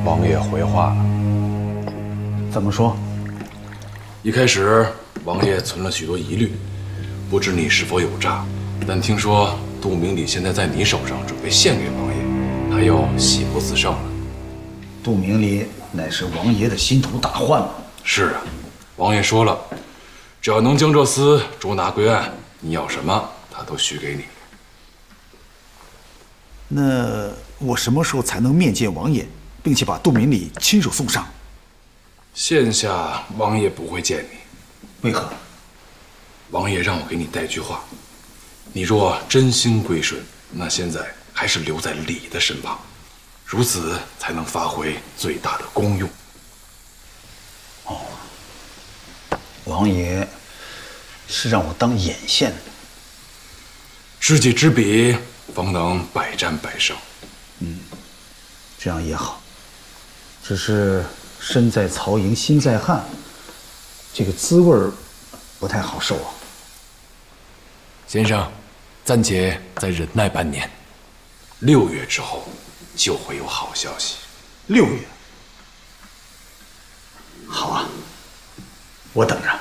王爷回话了。 怎么说？ 一开始，王爷存了许多疑虑，不知你是否有诈。但听说杜明礼现在在你手上，准备献给王爷，他又喜不自胜了。 杜明礼乃是王爷的心头大患嘛。 是啊，王爷说了，只要能将这厮捉拿归案，你要什么他都许给你。 那我什么时候才能面见王爷，并且把杜明礼亲手送上？ 现下王爷不会见你。 为何？ 王爷让我给你带句话，你若真心归顺，那现在还是留在李的身旁，如此才能发挥最大的功用。 哦，王爷是让我当眼线的。 知己知彼，方能百战百胜。 这样也好。只是身在曹营心在汉，这个滋味儿不太好受啊。 先生，暂且再忍耐半年，6月之后就会有好消息。 6月，好啊，我等着。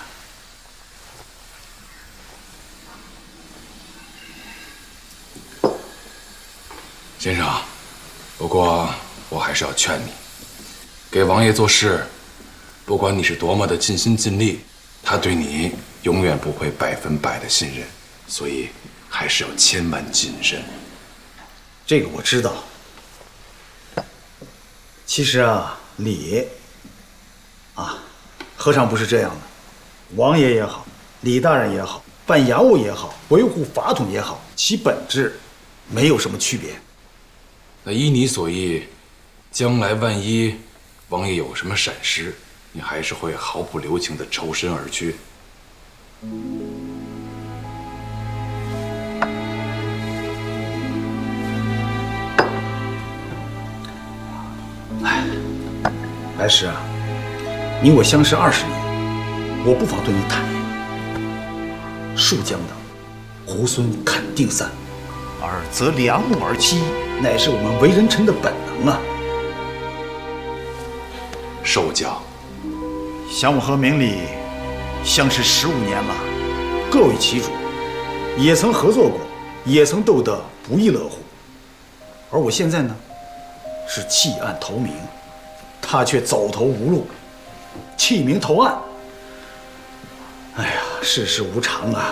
先生，不过我还是要劝你，给王爷做事，不管你是多么的尽心尽力，他对你永远不会100%的信任，所以还是要千万谨慎。 这个我知道。其实啊，李何尝不是这样的？王爷也好，李大人也好，办洋务也好，维护法统也好，其本质没有什么区别。 那依你所意，将来万一王爷有什么闪失，你还是会毫不留情地抽身而去。 白石啊，你我相识20年，我不妨对你坦言：树将倒，猢狲肯定散，尔则良木而栖，乃是我们为人臣的本能啊。 受教。 想我和明礼相识15年了，各为其主，也曾合作过，也曾斗得不亦乐乎。而我现在呢，是弃暗投明，他却走投无路，弃明投暗。哎呀，世事无常啊！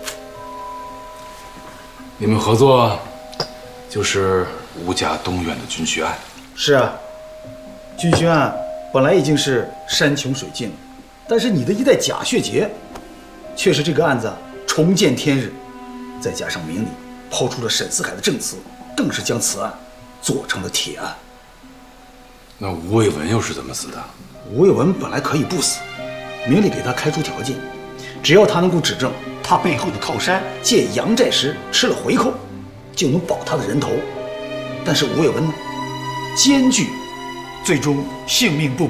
你们合作，就是吴家东院的军需案。 是啊，军需案本来已经是山穷水尽了，但是你的一代假血劫，却使这个案子重见天日。再加上明理抛出了沈四海的证词，更是将此案做成了铁案。 那吴卫文又是怎么死的？ 吴卫文本来可以不死，明理给他开出条件，只要他能够指证他背后的靠山借阳寨时吃了回扣，就能保他的人头。但是吴卫文呢，艰巨，最终性命不保。